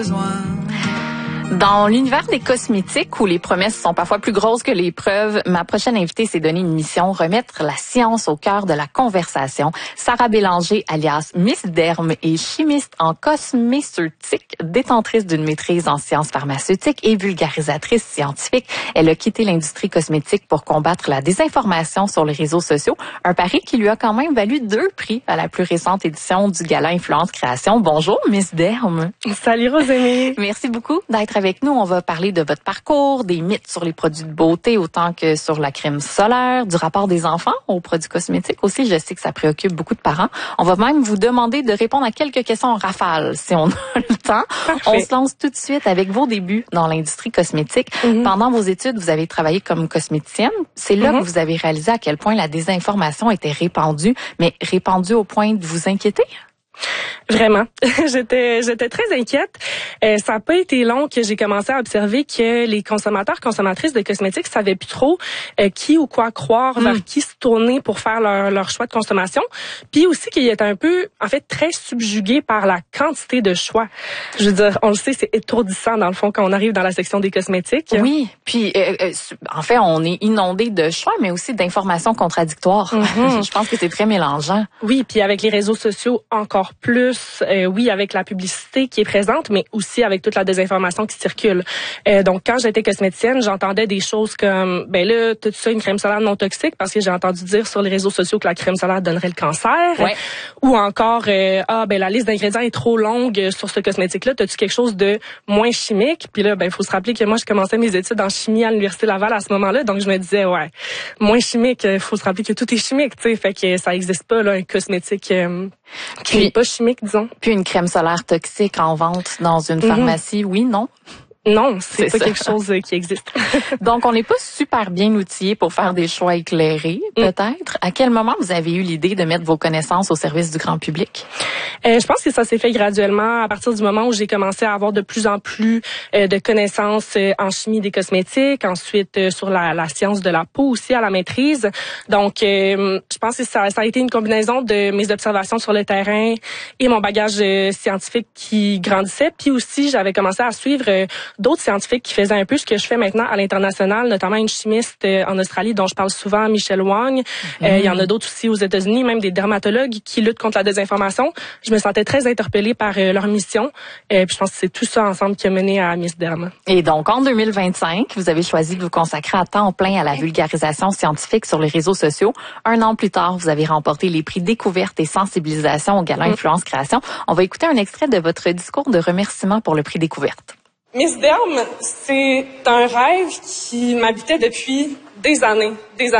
Dans l'univers des cosmétiques, où les promesses sont parfois plus grosses que les preuves, ma prochaine invitée s'est donné une mission, remettre la science au cœur de la conversation. Sarah Bélanger, alias Miss Derme, est chimiste en cosméceutique, détentrice d'une maîtrise en sciences pharmaceutiques et vulgarisatrice scientifique. Elle a quitté l'industrie cosmétique pour combattre la désinformation sur les réseaux sociaux, un pari qui lui a quand même valu 2 prix à la plus récente édition du Gala Influence Création. Bonjour, Miss Derme. Salut, Rosémie. Merci beaucoup d'être avec nous. On va parler de votre parcours, des mythes sur les produits de beauté autant que sur la crème solaire, du rapport des enfants aux produits cosmétiques aussi. Je sais que ça préoccupe beaucoup de parents. On va même vous demander de répondre à quelques questions en rafale si on a le temps. Parfait. On se lance tout de suite avec vos débuts dans l'industrie cosmétique. Pendant vos études, vous avez travaillé comme cosméticienne. C'est là que vous avez réalisé à quel point la désinformation était répandue, mais répandue au point de vous inquiéter? Vraiment. J'étais très inquiète. Ça n'a pas été long que j'ai commencé à observer que les consommatrices de cosmétiques savaient plus trop qui ou quoi croire, vers qui se tourner pour faire leur choix de consommation. Puis aussi qu'ils étaient un peu, en fait, très subjugués par la quantité de choix. Je veux dire, on le sait, c'est étourdissant dans le fond quand on arrive dans la section des cosmétiques. Oui, puis en fait, on est inondé de choix, mais aussi d'informations contradictoires. Je pense que c'est très mélangeant. Oui, puis avec les réseaux sociaux, encore plus, oui, avec la publicité qui est présente, mais aussi avec toute la désinformation qui circule. Donc, quand j'étais cosméticienne, j'entendais des choses comme, ben là, tout ça, une crème solaire non toxique, parce que j'ai entendu dire sur les réseaux sociaux que la crème solaire donnerait le cancer. Ouais. Ou encore, ben la liste d'ingrédients est trop longue sur ce cosmétique-là. T'as-tu quelque chose de moins chimique? Puis là, ben, il faut se rappeler que moi, je commençais mes études en chimie à l'Université Laval à ce moment-là. Donc, je me disais, ouais, moins chimique, il faut se rappeler que tout est chimique, tu sais. Fait que ça existe pas, là, un cosmétique qui n'est pas chimique, disons. Puis une crème solaire toxique en vente dans une pharmacie, oui, non? Non, c'est pas ça. quelque chose qui existe. Donc, on n'est pas super bien outillé pour faire des choix éclairés, peut-être. À quel moment vous avez eu l'idée de mettre vos connaissances au service du grand public? Je pense que ça s'est fait graduellement à partir du moment où j'ai commencé à avoir de plus en plus de connaissances en chimie des cosmétiques, ensuite sur la science de la peau aussi à la maîtrise. Donc, je pense que ça a été une combinaison de mes observations sur le terrain et mon bagage scientifique qui grandissait. Puis aussi, j'avais commencé à suivre d'autres scientifiques qui faisaient un peu ce que je fais maintenant à l'international, notamment une chimiste en Australie dont je parle souvent, Michelle Wang. Il y en a d'autres aussi aux États-Unis, même des dermatologues qui luttent contre la désinformation. Je me sentais très interpellée par leur mission. Puis je pense que c'est tout ça ensemble qui a mené à Miss Derme. Et donc, en 2025, vous avez choisi de vous consacrer à temps plein à la vulgarisation scientifique sur les réseaux sociaux. 1 an plus tard, vous avez remporté les prix Découverte et Sensibilisation au Gala Influence Création. On va écouter un extrait de votre discours de remerciement pour le prix Découverte. Miss Derme, c'est un rêve qui m'habitait depuis des années.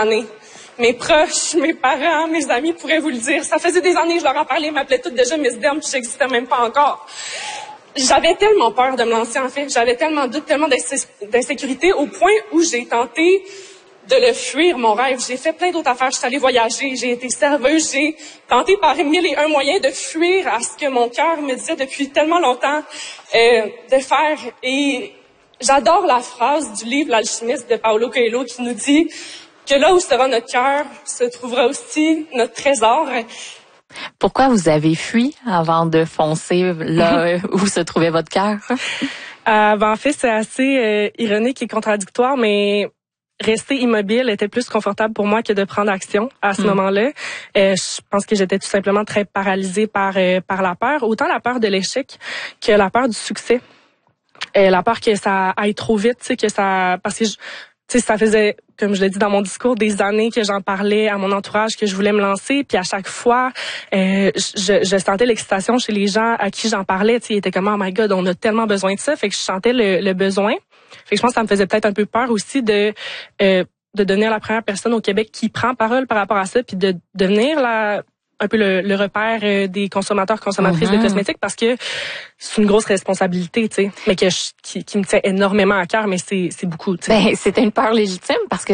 Mes proches, mes parents, mes amis pourraient vous le dire. Ça faisait des années que je leur en parlais, ils m'appelaient toutes déjà Miss Derme, puis j'existais même pas encore. J'avais tellement peur de me lancer, en fait. J'avais tellement de doutes, tellement d'insécurité, au point où j'ai tenté de le fuir, mon rêve. J'ai fait plein d'autres affaires. Je suis allée voyager, j'ai été serveuse, j'ai tenté par 1001 moyens de fuir à ce que mon cœur me disait depuis tellement longtemps de faire. Et j'adore la phrase du livre L'Alchimiste de Paulo Coelho qui nous dit que là où sera notre cœur, se trouvera aussi notre trésor. Pourquoi vous avez fui avant de foncer là où se trouvait votre cœur? En fait, c'est assez ironique et contradictoire, mais rester immobile était plus confortable pour moi que de prendre action à ce moment-là. Je pense que j'étais tout simplement très paralysée par la peur, autant la peur de l'échec que la peur du succès. La peur que ça aille trop vite, tu sais, que ça, parce que ça faisait, comme je l'ai dit dans mon discours, des années que j'en parlais à mon entourage, que je voulais me lancer. Puis à chaque fois, je sentais l'excitation chez les gens à qui j'en parlais. Ils étaient comme « Oh my God, on a tellement besoin de ça ». Fait que je sentais le besoin. Fait que je pense que ça me faisait peut-être un peu peur aussi de devenir la première personne au Québec qui prend parole par rapport à ça, puis de devenir un peu le repère des consommatrices de cosmétiques, parce que c'est une grosse responsabilité, tu sais, mais qui me tient énormément à cœur, mais c'est beaucoup, tu sais. Ben, c'était une peur légitime parce que